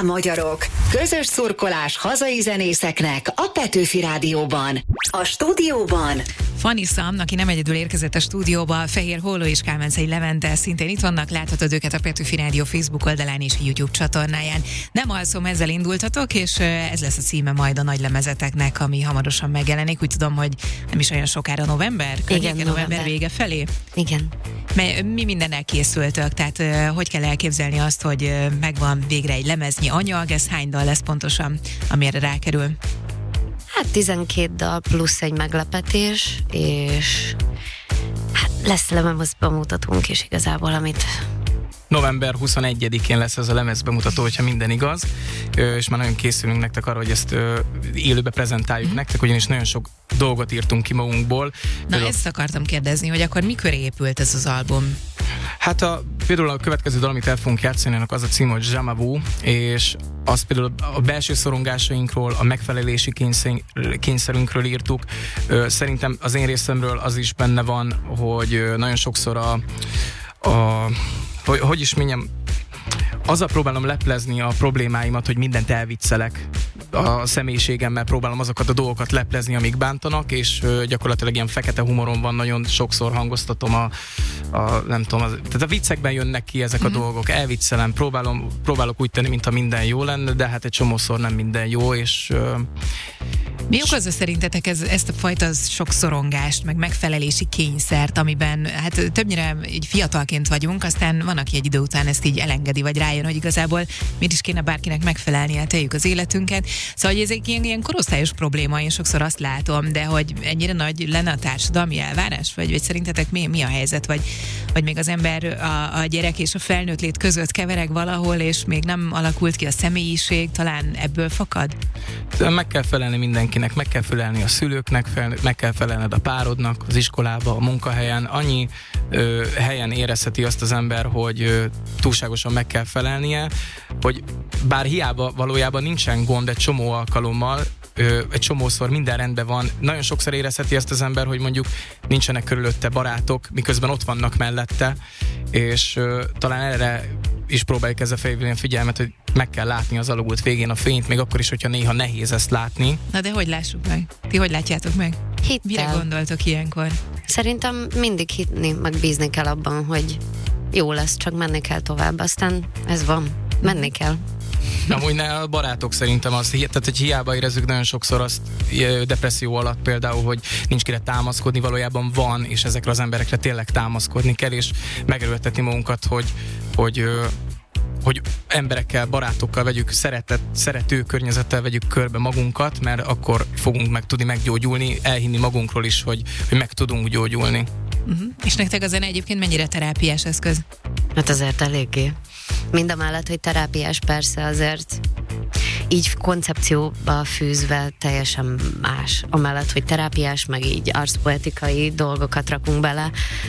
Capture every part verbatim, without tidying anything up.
magyarok! Közös szurkolás hazai zenészeknek a Petőfi Rádióban. A stúdióban Fanny Sam, aki nem egyedül érkezett a stúdióba, Fehér Holló és Kálmáncai Levente szintén itt vannak, láthatod őket a Petőfi Rádió Facebook oldalán és YouTube csatornáján. Nem alszom, ezzel indultatok, és ez lesz a címe majd a nagy lemezeteknek, ami hamarosan megjelenik. Úgy tudom, hogy nem is olyan sokára november? Igen, november. november vége felé? Igen. Mi mindennel készültök? Tehát hogy kell elképzelni azt, hogy megvan végre egy lemeznyi anyag, ez hány dal lesz pontosan, amire rákerül? Hát tizenkét dal plusz egy meglepetés, és hát lesz lemez bemutatónk is igazából, amit... november huszonegyedikén lesz ez a lemez bemutató, hogyha minden igaz, és már nagyon készülünk nektek arra, hogy ezt élőbe prezentáljuk mm. nektek, ugyanis nagyon sok dolgot írtunk ki magunkból. Na például... ezt akartam kérdezni, hogy akkor mikor épült ez az album? Hát a, például a következő dal, amit el fogunk játszani, annak az a cím, hogy Je m'avoue, és azt például a belső szorongásainkról, a megfelelési kényszer, kényszerünkről írtuk. Szerintem az én részemről az is benne van, hogy nagyon sokszor a, a hogy, hogy is mondjam, azzal próbálom leplezni a problémáimat, hogy mindent elviccelek. A személyiségemmel próbálom azokat a dolgokat leplezni, amik bántanak, és gyakorlatilag ilyen fekete humorom van, nagyon sokszor hangoztatom a, a nem tudom, az, tehát a viccekben jönnek ki ezek mm-hmm. a dolgok, elviccelem, próbálom, próbálok úgy tenni, mintha minden jó lenne, de hát egy csomószor nem minden jó, és... Uh, Mi okozza szerintetek ez, ezt a fajta sok szorongást, meg megfelelési kényszert, amiben hát többnyire így fiatalként vagyunk, aztán van, aki egy idő után ezt így elengedi, vagy rájön, hogy igazából miért is kéne bárkinek megfelelni, hát éljük az életünket. Szóval, hogy ez egy ilyen, ilyen korosztályos probléma, én sokszor azt látom, de hogy ennyire nagy lenne a társadalmi elvárás, vagy, vagy szerintetek mi, mi a helyzet, vagy, vagy még az ember a, a gyerek és a felnőtt lét között kevereg valahol, és még nem alakult ki a személyiség, talán ebből fakad? Meg kell felelni mindenkinek, meg kell felelni a szülőknek, fel, meg kell felelned a párodnak, az iskolába, a munkahelyen. Annyi ö, helyen érezheti azt az ember, hogy ö, túlságosan meg kell felelnie, hogy bár hiába valójában nincsen gond egy csomó alkalommal, ö, egy csomószor minden rendben van, nagyon sokszor érezheti ezt az ember, hogy mondjuk nincsenek körülötte barátok, miközben ott vannak mellette, és ö, talán erre is próbáljuk ezzel felhívni a figyelmet, hogy meg kell látni az alagút végén a fényt, még akkor is, hogyha néha nehéz ezt látni. Na de hogy lássuk meg? Ti hogy látjátok meg? Hittel. Mire gondoltok ilyenkor? Szerintem mindig hitni, meg bízni kell abban, hogy jó lesz, csak menni kell tovább. Aztán ez van. Menni kell. Amúgy ne, a barátok szerintem az, tehát hogy hiába érezzük nagyon sokszor azt depresszió alatt például, hogy nincs kire támaszkodni, valójában van, és ezekre az emberekre tényleg támaszkodni kell, és megerőltetni magunkat, hogy, hogy hogy emberekkel, barátokkal vegyük, szeretet, szerető környezettel vegyük körbe magunkat, mert akkor fogunk meg tudni meggyógyulni, elhinni magunkról is, hogy, hogy meg tudunk gyógyulni. Uh-huh. És nektek a zene egyébként mennyire terápiás eszköz? Hát azért eléggé. Mindamellett, hogy terápiás persze, azért így koncepcióba fűzve teljesen más. Amellett, hogy terápiás, meg így arszpoetikai dolgokat rakunk bele,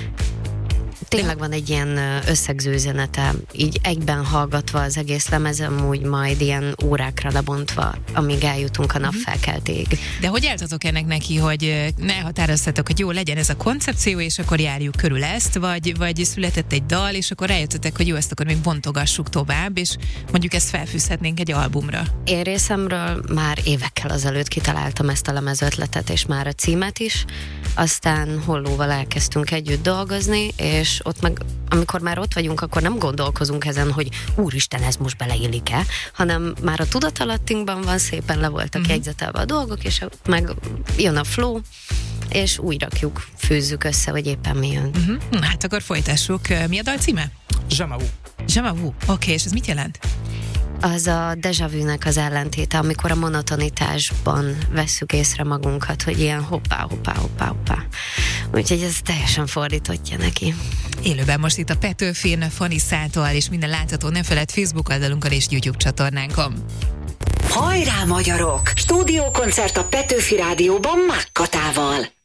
tényleg van egy ilyen összegző üzenete, így egyben hallgatva az egész lemezem, úgy majd ilyen órákra lebontva, amíg eljutunk a napfelkeltéig. De hogy álltatok ennek neki, hogy ne határoztatok, hogy jó, legyen ez a koncepció, és akkor járjuk körül ezt, vagy, vagy született egy dal, és akkor rájöttetek, hogy jó, ezt akkor még bontogassuk tovább, és mondjuk ezt felfűzhetnénk egy albumra. Én részemről már évekkel azelőtt kitaláltam ezt a lemezötletet, és már a címet is, aztán Hollóval elkezdtünk együtt dolgozni, és ott meg, amikor már ott vagyunk, akkor nem gondolkozunk ezen, hogy úristen, ez most beleillik-e, hanem már a tudatalattinkban van, szépen le voltak uh-huh. jegyzetelve a dolgok, és meg jön a flow, és úgy rakjuk, fűzzük össze, hogy éppen mi jön. Uh-huh. Hát akkor folytassuk. Mi a dal címe? Je m'avoue. Je m'avoue. Oké, okay, és ez mit jelent? Az a déjà vu-nek az ellentéte, amikor a monotonitásban vesszük észre magunkat, hogy ilyen hoppá, hoppá, hoppá, hoppá. Úgyhogy ez teljesen fordítottja neki. Élőben most itt a Petőfin, Fanny Szától, és minden látható, ne feledd Facebook oldalunkon és YouTube csatornánkon. Hajrá magyarok! Stúdiókoncert a Petőfi Rádióban Mákkatával.